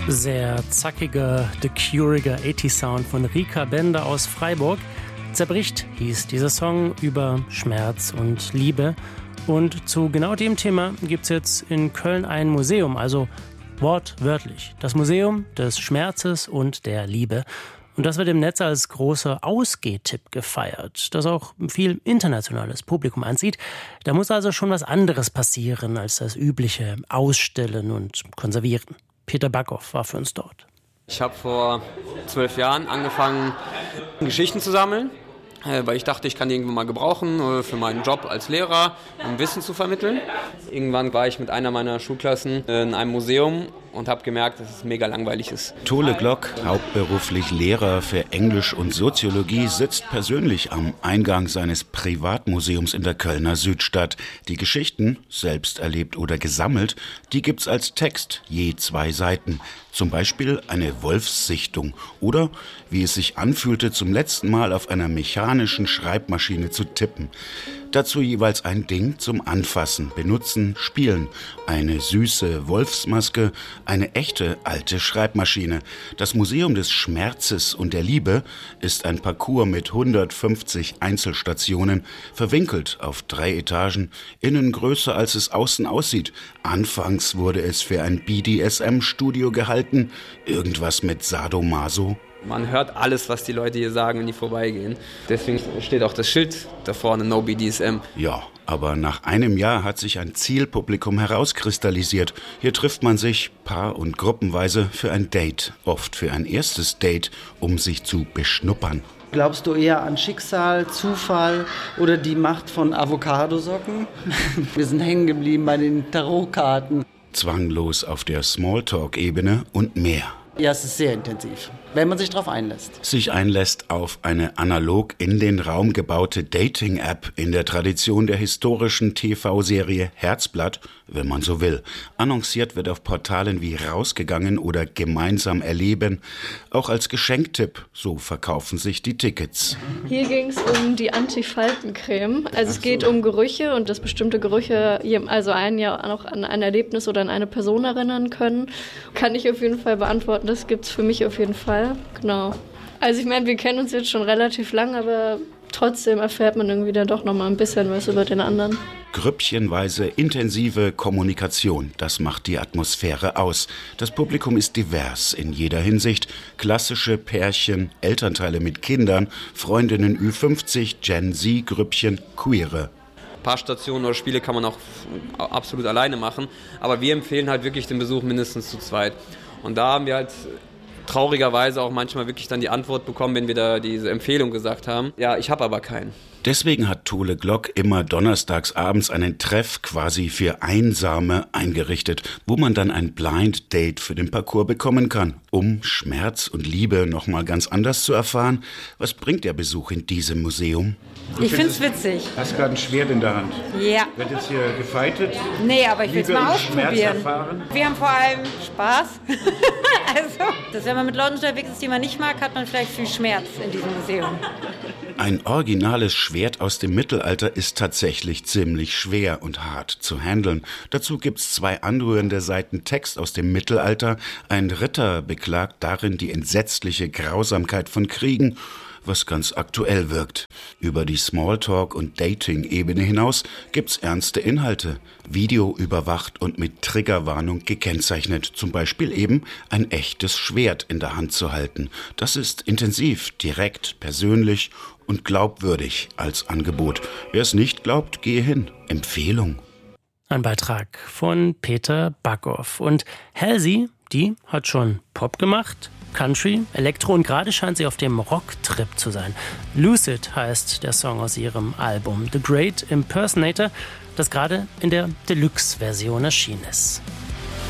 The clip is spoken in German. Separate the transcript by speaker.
Speaker 1: Sehr zackiger, decuriger 80s-Sound von Rika Bender aus Freiburg. Zerbricht hieß dieser Song über Schmerz und Liebe. Und zu genau dem Thema gibt es jetzt in Köln ein Museum, also wortwörtlich. Das Museum des Schmerzes und der Liebe. Und das wird im Netz als großer Ausgehtipp gefeiert, das auch viel internationales Publikum anzieht. Da muss also schon was anderes passieren als das übliche Ausstellen und Konservieren. Peter Backhoff war für uns dort.
Speaker 2: Ich habe vor 12 Jahren angefangen, Geschichten zu sammeln, weil ich dachte, ich kann die irgendwann mal gebrauchen für meinen Job als Lehrer, um Wissen zu vermitteln. Irgendwann war ich mit einer meiner Schulklassen in einem Museum und habe gemerkt, dass es mega langweilig ist.
Speaker 3: Tole Glock, hauptberuflich Lehrer für Englisch und Soziologie, sitzt persönlich am Eingang seines Privatmuseums in der Kölner Südstadt. Die Geschichten, selbst erlebt oder gesammelt, die gibt's als Text, je 2 Seiten. Zum Beispiel eine Wolfssichtung oder wie es sich anfühlte, zum letzten Mal auf einer mechanischen Schreibmaschine zu tippen. Dazu jeweils ein Ding zum Anfassen, Benutzen, Spielen. Eine süße Wolfsmaske, eine echte alte Schreibmaschine. Das Museum des Schmerzes und der Liebe ist ein Parcours mit 150 Einzelstationen, verwinkelt auf 3 Etagen, innen größer als es außen aussieht. Anfangs wurde es für ein BDSM-Studio gehalten, irgendwas mit Sadomaso.
Speaker 2: Man hört alles, was die Leute hier sagen, wenn die vorbeigehen. Deswegen steht auch das Schild da vorne, No BDSM.
Speaker 3: Ja, aber nach einem Jahr hat sich ein Zielpublikum herauskristallisiert. Hier trifft man sich paar- und gruppenweise für ein Date, oft für ein erstes Date, um sich zu beschnuppern.
Speaker 4: Glaubst du eher an Schicksal, Zufall oder die Macht von Avocadosocken? Wir sind hängen geblieben bei den Tarotkarten.
Speaker 3: Zwanglos auf der Smalltalk-Ebene und mehr.
Speaker 4: Ja, es ist sehr intensiv, wenn man sich darauf einlässt.
Speaker 3: Sich einlässt auf eine analog in den Raum gebaute Dating-App in der Tradition der historischen TV-Serie Herzblatt, wenn man so will. Annonciert wird auf Portalen wie Rausgegangen oder Gemeinsam erleben. Auch als Geschenktipp, so verkaufen sich die Tickets.
Speaker 5: Hier ging es um die Antifaltencreme. Also es geht um Gerüche und dass bestimmte Gerüche also einen ja auch an ein Erlebnis oder an eine Person erinnern können. Kann ich auf jeden Fall beantworten. Das gibt's für mich auf jeden Fall. Genau. Also ich meine, wir kennen uns jetzt schon relativ lang, aber trotzdem erfährt man irgendwie dann doch noch mal ein bisschen was über den anderen.
Speaker 3: Grüppchenweise intensive Kommunikation, das macht die Atmosphäre aus. Das Publikum ist divers in jeder Hinsicht. Klassische Pärchen, Elternteile mit Kindern, Freundinnen Ü50, Gen Z-Grüppchen, Queere.
Speaker 2: Ein paar Stationen oder Spiele kann man auch absolut alleine machen, aber wir empfehlen halt wirklich den Besuch mindestens zu zweit. Und da haben wir halt traurigerweise auch manchmal wirklich dann die Antwort bekommen, wenn wir da diese Empfehlung gesagt haben. Ja, ich habe aber keinen.
Speaker 3: Deswegen hat Tole Glock immer donnerstags abends einen Treff quasi für Einsame eingerichtet, wo man dann ein Blind Date für den Parcours bekommen kann, um Schmerz und Liebe nochmal ganz anders zu erfahren. Was bringt der Besuch in diesem Museum?
Speaker 6: Ich find's witzig.
Speaker 3: Hast gerade ein Schwert in der Hand.
Speaker 6: Ja.
Speaker 3: Wird jetzt hier gefeitet?
Speaker 6: Nee, aber ich will's
Speaker 3: Liebe
Speaker 6: mal
Speaker 3: und Schmerz
Speaker 6: ausprobieren.
Speaker 3: erfahren?
Speaker 6: Wir haben vor allem Spaß. Also, wenn man mit Leuten unterwegs ist, die man nicht mag, hat man vielleicht viel Schmerz in diesem Museum.
Speaker 3: Ein originales Schwert aus dem Mittelalter ist tatsächlich ziemlich schwer und hart zu handeln. Dazu gibt's 2 anrührende Seiten Text aus dem Mittelalter. Ein Ritter beklagt darin die entsetzliche Grausamkeit von Kriegen, was ganz aktuell wirkt. Über die Smalltalk- und Dating-Ebene hinaus gibt's ernste Inhalte, Video überwacht und mit Triggerwarnung gekennzeichnet. Zum Beispiel eben ein echtes Schwert in der Hand zu halten. Das ist intensiv, direkt, persönlich und glaubwürdig als Angebot. Wer es nicht glaubt, gehe hin. Empfehlung.
Speaker 1: Ein Beitrag von Peter Backhoff. Und Halsey, die hat schon Pop gemacht, Country, Elektro und gerade scheint sie auf dem Rocktrip zu sein. Lucid heißt der Song aus ihrem Album The Great Impersonator, das gerade in der Deluxe-Version erschienen ist.